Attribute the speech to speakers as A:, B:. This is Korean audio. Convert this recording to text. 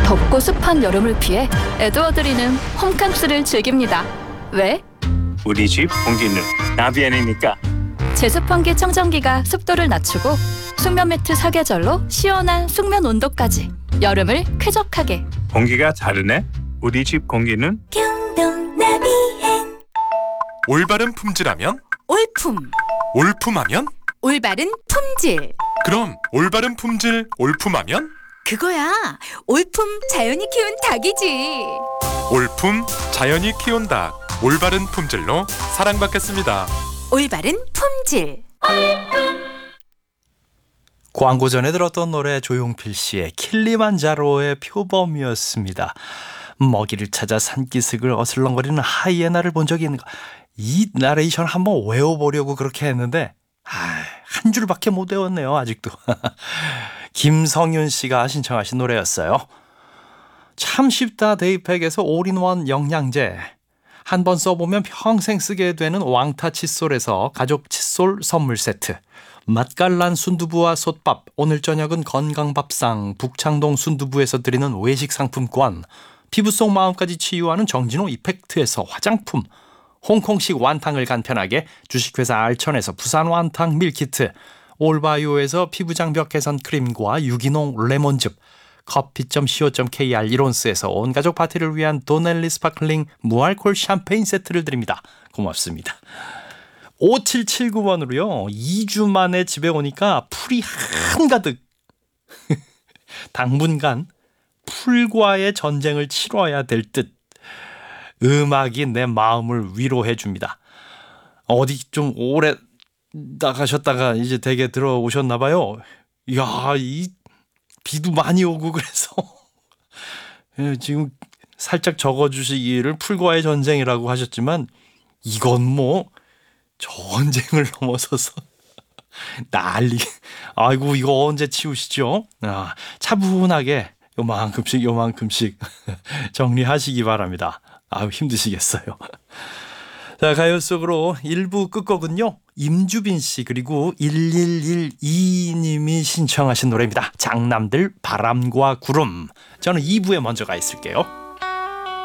A: 덥고 습한 여름을 피해 에드워드리는 홈캉스를 즐깁니다. 왜?
B: 우리 집 공기는 나비엔이니까.
A: 제습환기 청정기가 습도를 낮추고 숙면 매트 사계절로 시원한 숙면 온도까지 여름을 쾌적하게.
B: 공기가 다르네. 우리 집 공기는
C: 올바른 품질하면
D: 올품,
C: 올품하면
D: 올바른 품질.
C: 그럼 올바른 품질 올품하면
D: 그거야. 올품 자연이 키운 닭이지.
C: 올품 자연이 키운 닭 올바른 품질로 사랑받겠습니다.
D: 올바른 품질.
E: 광고 전에 들었던 노래 조용필 씨의 킬리만자로의 표범이었습니다. 먹이를 찾아 산기슭을 어슬렁거리는 하이에나를 본 적이 있는가. 이 나레이션 한번 외워보려고 그렇게 했는데 한 줄밖에 못 외웠네요. 아직도. 김성윤 씨가 신청하신 노래였어요. 참 쉽다 데이팩에서 올인원 영양제. 한 번 써보면 평생 쓰게 되는 왕타 칫솔에서 가족 칫솔 선물 세트. 맛깔난 순두부와 솥밥. 오늘 저녁은 건강밥상 북창동 순두부에서 드리는 외식 상품권. 피부 속 마음까지 치유하는 정진호 이펙트에서 화장품. 홍콩식 완탕을 간편하게 주식회사 알천에서 부산 완탕 밀키트. 올바이오에서 피부장벽 개선 크림과 유기농 레몬즙. 커피.co.kr 이론스에서 온가족 파티를 위한 도넬리 스파클링 무알콜 샴페인 세트를 드립니다. 고맙습니다. 5779번으로요. 2주 만에 집에 오니까 풀이 한가득. 당분간 풀과의 전쟁을 치러야 될 듯. 음악이 내 마음을 위로해 줍니다. 어디 좀 오래 나가셨다가 이제 댁에 들어오셨나 봐요. 이야, 이 비도 많이 오고 그래서 지금 살짝 적어주시기를 풀과의 전쟁이라고 하셨지만 이건 뭐 전쟁을 넘어서서 난리. 아이고 이거 언제 치우시죠? 차분하게 요만큼씩 정리하시기 바랍니다. 아유 힘드시겠어요. 자, 가요 속으로 1부 끝곡은요. 임주빈 씨 그리고 1112님이 신청하신 노래입니다. 장남들 바람과 구름. 저는 2부에 먼저 가 있을게요.